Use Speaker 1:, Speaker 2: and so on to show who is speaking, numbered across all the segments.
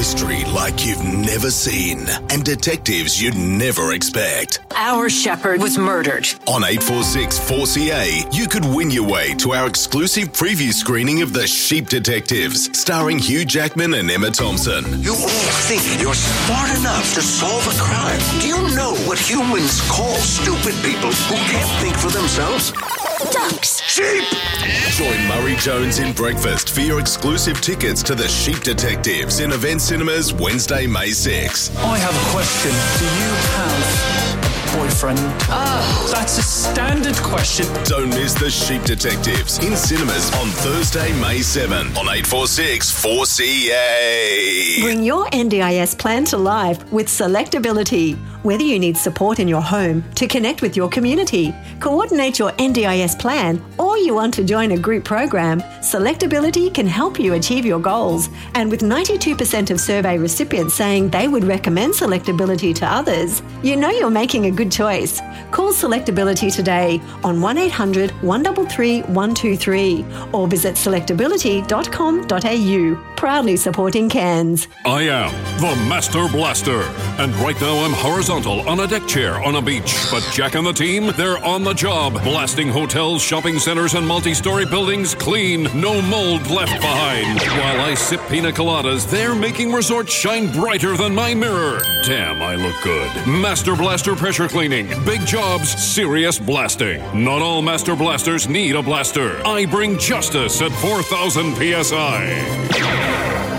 Speaker 1: mystery like you've never seen and detectives you'd never expect.
Speaker 2: Our shepherd was murdered.
Speaker 1: On 846 4CA, you could win your way to our exclusive preview screening of The Sheep Detectives, starring Hugh Jackman and Emma Thompson.
Speaker 3: You all think you're smart enough to solve a crime. Do you know what humans call stupid people who can't think for themselves?
Speaker 2: Ducks.
Speaker 3: Sheep!
Speaker 1: Join Murray Jones in Breakfast for your exclusive tickets to The Sheep Detectives in Event Cinemas Wednesday, May 6.
Speaker 4: I have a question. Do you have a boyfriend? That's a standard question.
Speaker 1: Don't miss The Sheep Detectives in cinemas on Thursday, May 7 on 846 4CA.
Speaker 5: Bring your NDIS plan to life with Selectability. Whether you need support in your home to connect with your community, coordinate your NDIS plan, or you want to join a group program, Selectability can help you achieve your goals. And with 92% of survey recipients saying they would recommend Selectability to others, you know you're making a good choice. Call Selectability today on 1800 133 123 or visit selectability.com.au. Proudly supporting Cairns.
Speaker 6: I am the Master Blaster, and right now I'm horizontal on a deck chair on a beach. But Jack and the team, they're on the job, blasting hotels, shopping centres and multi-story buildings clean, no mold left behind. While I sip pina coladas, they're making resorts shine brighter than my mirror. Damn, I look good. Master Blaster pressure cleaning, big jobs, serious blasting. Not all Master Blasters need a blaster. I bring justice at 4,000 PSI.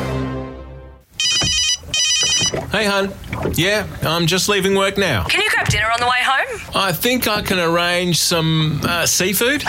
Speaker 7: Hey, hun. Yeah, I'm just leaving work now.
Speaker 2: Can you grab dinner on the way home?
Speaker 7: I think I can arrange some seafood.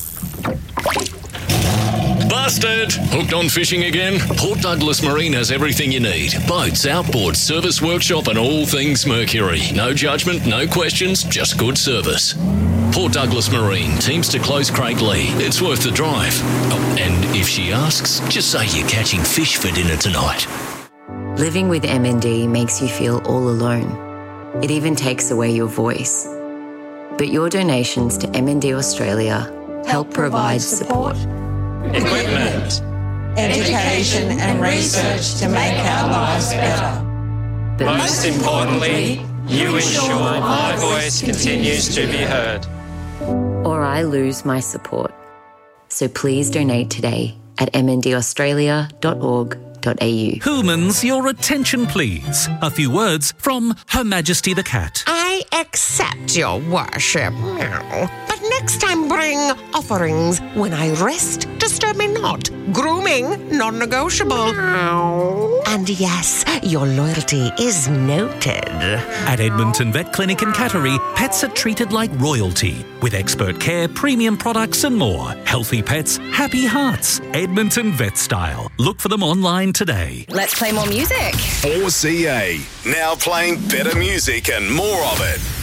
Speaker 8: Busted! Hooked on fishing again? Port Douglas Marine has everything you need. Boats, outboards, service workshop and all things Mercury. No judgment, no questions, just good service. Port Douglas Marine, teams to close Craiglee. It's worth the drive. Oh, and if she asks, just say you're catching fish for dinner tonight.
Speaker 9: Living with MND makes you feel all alone. It even takes away your voice. But your donations to MND Australia help provide support.
Speaker 10: Equipment, education and research to make our lives better.
Speaker 9: But
Speaker 10: most importantly, you ensure my voice continues to be heard.
Speaker 9: Or I lose my support. So please donate today at mndaustralia.org.au.
Speaker 11: Humans, your attention please. A few words from Her Majesty the Cat.
Speaker 12: I accept your worship, but next time bring offerings. When I rest, disturb me not. Grooming, non-negotiable. And yes, your loyalty is noted.
Speaker 11: At Edmonton Vet Clinic and Cattery, pets are treated like royalty with expert care, premium products and more. Healthy pets, happy hearts. Edmonton Vet Style. Look for them online today.
Speaker 2: Let's play more music.
Speaker 1: 4CA, now playing better music and more of it.